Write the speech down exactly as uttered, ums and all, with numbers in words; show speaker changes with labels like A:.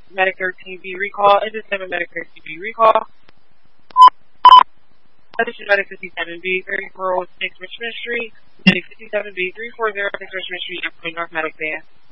A: Medic thirteen B recall. Is this seven Medic thirteen B recall? This is Medic fifty-seven B, three four zero six Richmond Street. Medic fifty-seven B, three four zero six Richmond Street, North Medic Van.